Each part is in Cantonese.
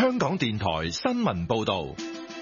香港電台新聞報道。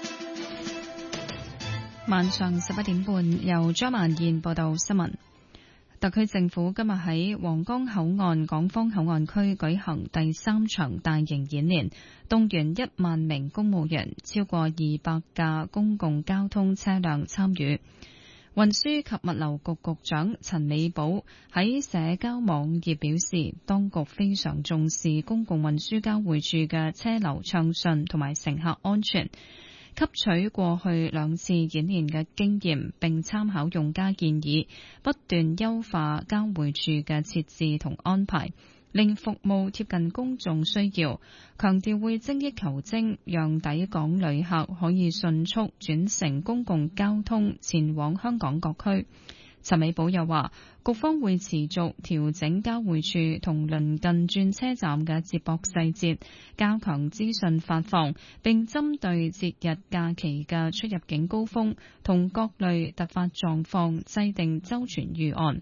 晚上11點半，由張曼燕報道新聞。特區政府今日喺皇崗口岸港方口岸區舉行第3場大型演練，動員1萬名公務員，超過200架公共交通車輛參與。運輸及物流局局長陳美寶喺社交網頁表示，當局非常重視公共運輸交匯處嘅車流暢順同埋乘客安全，吸取過去2次演練嘅經驗，並參考用家建議，不斷優化交匯處嘅設置同安排，令服務貼近公眾需要。強調會精益求精，讓抵港旅客可以迅速轉乘公共交通前往香港各區。陳美寶又話，局方會持續調整交匯處同鄰近轉車站嘅接駁細節，加強資訊發放，並針對節日假期嘅出入境高峰同各類突發狀況制定周全預案。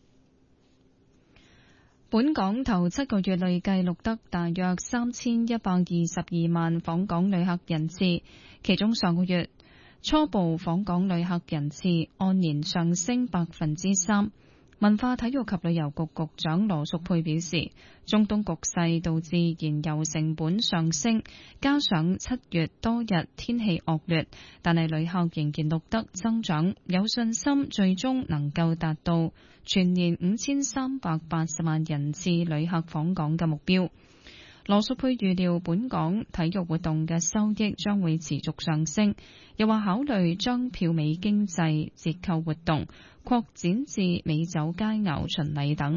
本港頭7個月累計錄得大約3122萬訪港旅客人次，其中上個月初步訪港旅客人次按年上升3%。文化體育及旅遊局局長羅淑佩表示，中東局勢導致燃油成本上升，加上7月多日天氣惡劣，但係旅客仍然錄得增長，有信心最終能夠達到全年5380萬人次旅客訪港嘅目標。羅淑佩預料本港體育活動嘅收益將會持續上升，又話考慮將票尾經濟折扣活動擴展至美酒佳餚巡禮等。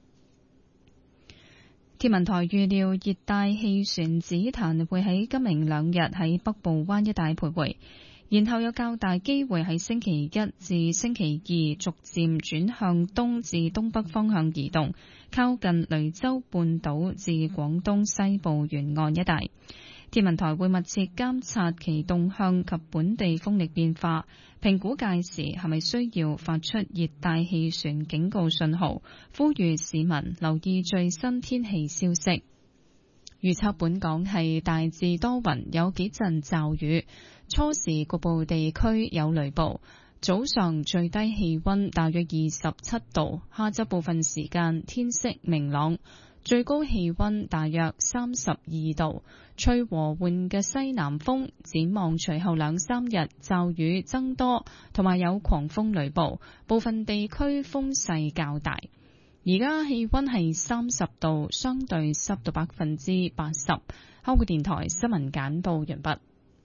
天文台預料熱帶氣旋紫檀會喺今明2日喺北部灣一帶徘徊，然後有較大機會喺星期1至星期2逐漸轉向東至東北方向移動，靠近雷州半島至廣東西部沿岸一帶。天文台會密切監察其動向及本地風力變化，評估屆時係咪需要發出熱帶氣旋警告信號，呼籲市民留意最新天氣消息。預測本港係大致多雲，有幾陣驟雨，初時局部地區有雷暴，早上最低氣溫大約27度，下晝部分時間天色明朗，最高氣溫大約32度，吹和緩嘅西南風。展望隨後2-3日驟雨增多，同埋有狂風雷暴，部分地區風勢較大。而家氣溫係30度，相對濕度80%。香港電台新聞簡報完畢。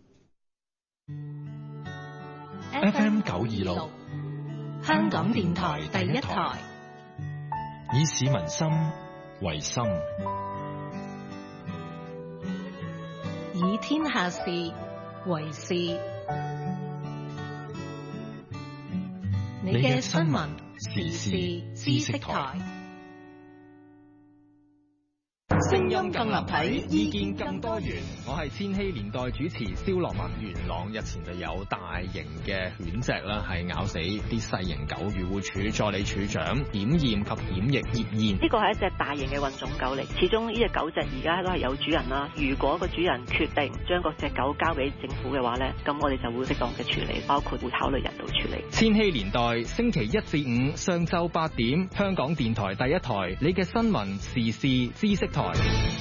FM 926， 香港電台第一台， 以市民心為心， 以天下事為事。你嘅新聞時事知識台，聲音更立體，意見更多元。 我係千禧年代主持蕭樂文。元朗日前就有大型嘅犬隻啦，係咬死啲細型狗。漁護署助理署長檢驗及檢疫葉燕， 呢個係一隻大型嘅混種狗嚟，始終呢隻狗隻而家都係有主人啦。如果個主人決定將嗰隻狗交俾政府嘅話呢，咁我哋就會適當嘅處理，包括會考慮人道處理。 千禧年代星期1至5上晝8點，香港電台第一台，你嘅新聞時事知識台。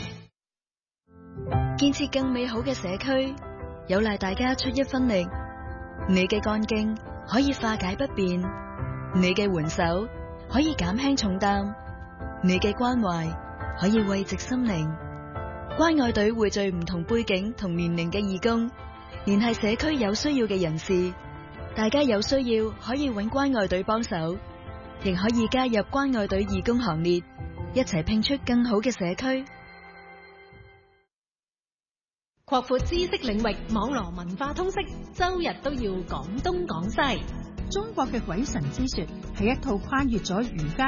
建設更美好嘅社區，有賴大家出一分力。你嘅幹勁可以化解不便，你嘅援手可以減輕重擔，你嘅關懷可以慰藉心靈。關愛隊匯聚唔同背景同年齡嘅義工，聯繫社區有需要嘅人士。大家有需要可以揾關愛隊幫手，亦可以加入關愛隊義工行列，一齊拼出更好嘅社區。 擴闊知識領域，網羅文化通識，周日都要講東講西。 中國嘅鬼神之說係一套跨越咗儒家